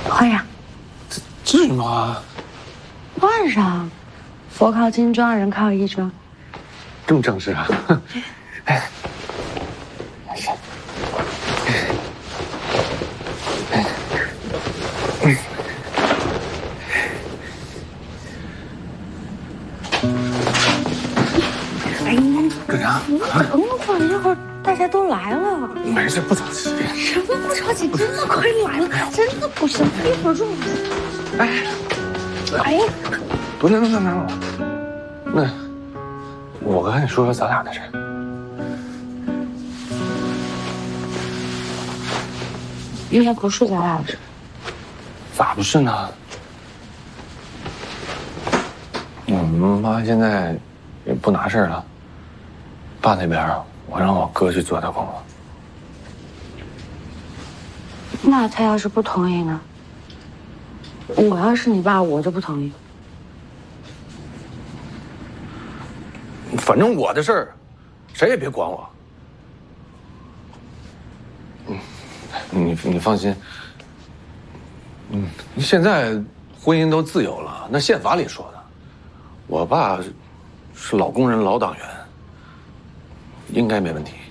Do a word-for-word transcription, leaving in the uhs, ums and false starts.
换上， 这至于吗？ 换上，佛靠金装，人靠衣装， 这么正式啊？哎，是，哎，嗯。 哎，你干啥？ 你等会儿，一会儿大家都来了。 没事，不着急。 什么不着急？真的快来了，真的不行，一会儿就。 哎， 哎， 不，那那那那，那我跟你说说咱俩的事。 应该不是咱俩的事。 咋不是呢？我们妈现在也不拿事儿了。爸那边，我让我哥去做他工作。 那他要是不同意呢？我要是你爸，我就不同意。 反正我的事儿，谁也别管我。嗯，你你放心。嗯，现在婚姻都自由了，那宪法里说的。我爸是老工人、老党员，应该没问题。